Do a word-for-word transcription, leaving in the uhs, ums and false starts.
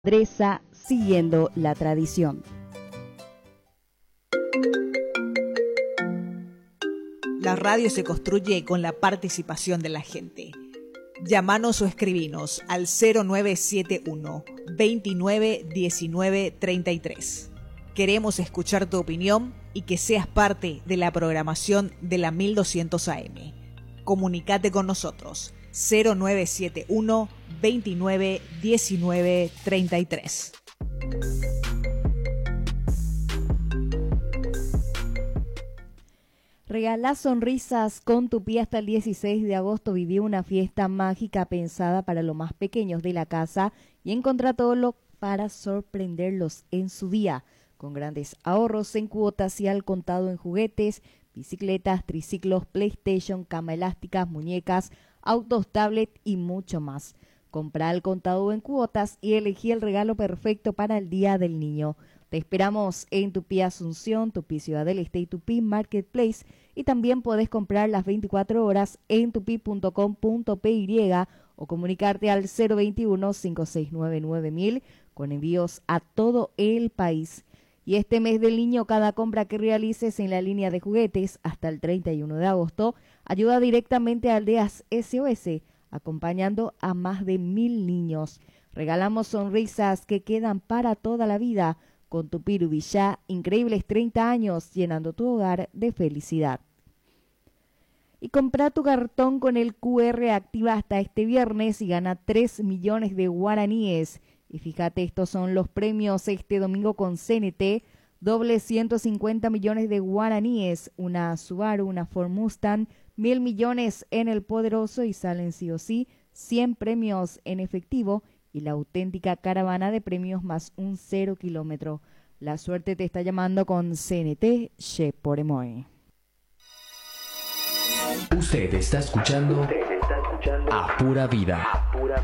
Dresa, siguiendo la tradición. La radio se construye con la participación de la gente. Llámanos o escribinos al cero nueve siete uno, veintinueve diecinueve treinta y tres. Queremos escuchar tu opinión y que seas parte de la programación de la mil doscientos A M. Comunicate con nosotros. cero nueve siete uno, veintinueve diecinueve treinta y tres. Regala sonrisas con Tupí hasta el dieciséis de agosto. Viví una fiesta mágica pensada para los más pequeños de la casa y encontrá todo lo para sorprenderlos en su día, con grandes ahorros en cuotas y al contado en juguetes, bicicletas, triciclos, PlayStation, cama elásticas, muñecas, autos, tablet y mucho más. Comprá al contado en cuotas y elegí el regalo perfecto para el Día del Niño. Te esperamos en Tupí Asunción, Tupí Ciudad del Este y Tupí Marketplace, y también podés comprar las veinticuatro horas en tupi punto com punto p y o comunicarte al cero veintiuno, cinco seis nueve, nueve mil con envíos a todo el país. Y este mes del niño, cada compra que realices en la línea de juguetes hasta el treinta y uno de agosto ayuda directamente a Aldeas S O S, acompañando a más de mil niños. Regalamos sonrisas que quedan para toda la vida. Con Tupí Ubillá, increíbles treinta años llenando tu hogar de felicidad. Y compra tu cartón con el Q R activa hasta este viernes y gana tres millones de guaraníes. Y fíjate, estos son los premios este domingo con C N T. Doble ciento cincuenta millones de guaraníes, una Subaru, una Ford Mustang, mil millones en el Poderoso y salen sí o sí cien premios en efectivo y la auténtica caravana de premios más un cero kilómetro. La suerte te está llamando con C N T Che por Emoe. Usted está escuchando, Usted está escuchando A Pura Vida. A Pura